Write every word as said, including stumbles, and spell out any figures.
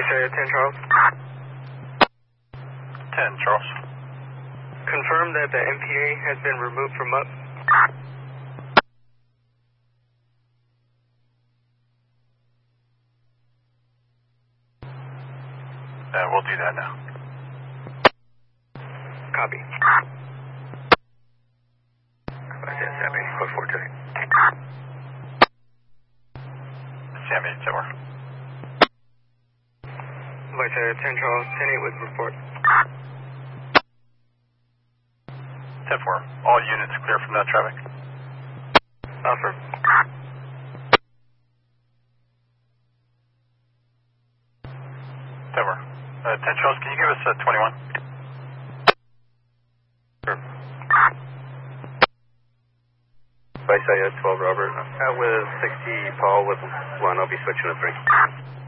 Vice Area ten Charles. ten Charles. Confirm that the M P A has been removed from up. Uh, we'll do that now. Copy. Vice Area Sammy, code four two. Sammy, Timber. Vice Area ten Charles, ten eight with report. ten four. All units clear from that traffic. Affirm. ten four. Uh, ten Charles, can you give us uh, twenty-one? Sure. Vice Area twelve Robert. Out with sixty Paul with one. I'll be switching to three.